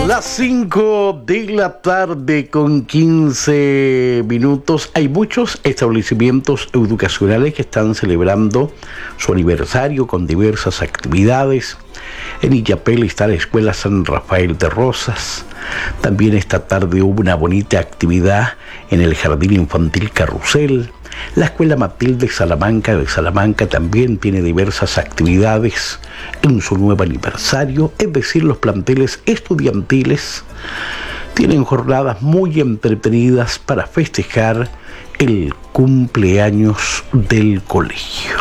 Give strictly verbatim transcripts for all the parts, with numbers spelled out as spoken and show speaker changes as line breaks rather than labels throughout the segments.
Las cinco de la tarde con quince minutos. Hay muchos establecimientos educacionales que están celebrando su aniversario con diversas actividades. En Illapel está la Escuela San Rafael de Rosas. También esta tarde hubo una bonita actividad en el Jardín Infantil Carrusel. La Escuela Matilde Salamanca de Salamanca también tiene diversas actividades en su nuevo aniversario, es decir, los planteles estudiantiles tienen jornadas muy entretenidas para festejar el cumpleaños del colegio.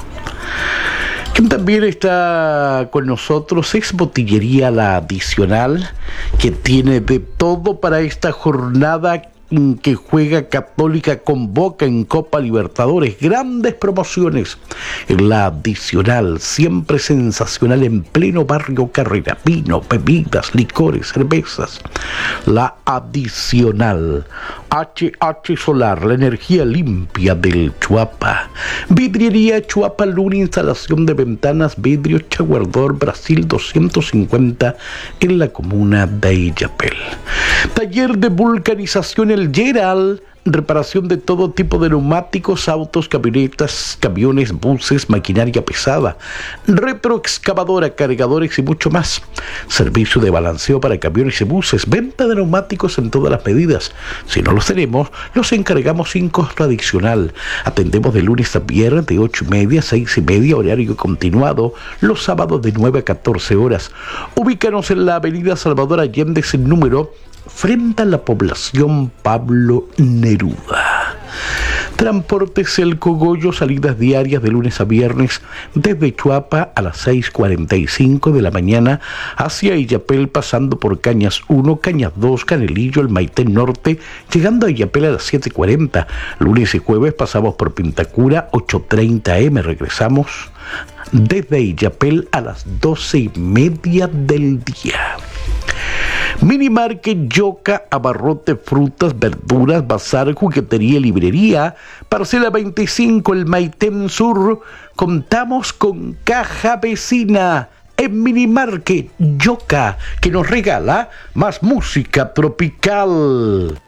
Quien también está con nosotros es Botillería La Adicional, que tiene de todo para esta jornada que juega Católica con Boca en Copa Libertadores. Grandes promociones en La Adicional, siempre sensacional en pleno barrio Carrera. Vino, bebidas, licores, cervezas. La Adicional. H H Solar, la energía limpia del Chuapa. Vidriería Chuapa Luna, instalación de ventanas, vidrio Chaguardor, Brasil doscientos cincuenta en la comuna de Illapel. Taller de vulcanización El Geral, reparación de todo tipo de neumáticos, autos, camionetas, camiones, buses, maquinaria pesada, retroexcavadora, cargadores y mucho más. Servicio de balanceo para camiones y buses, venta de neumáticos en todas las medidas. Si no los tenemos, los encargamos sin costo adicional. Atendemos de lunes a viernes de ocho y media a seis y media, horario continuado, los sábados de nueve a catorce horas. Ubícanos en la avenida Salvador Allende sin número, frente a la población Pablo Neruda. Transportes El Cogollo, salidas diarias de lunes a viernes desde Chuapa a las seis cuarenta y cinco de la mañana hacia Illapel, pasando por Cañas uno, Cañas dos, Canelillo, el Maitén Norte, llegando a Illapel a las siete cuarenta. Lunes y jueves pasamos por Pintacura, ocho treinta eme, regresamos desde Illapel a las doce y media del día. Mini Market Yoka, abarrote, frutas, verduras, bazar, juguetería, librería, parcela veinticinco, el Maitén Sur. Contamos con caja vecina en Mini Market Yoka, que nos regala más música tropical.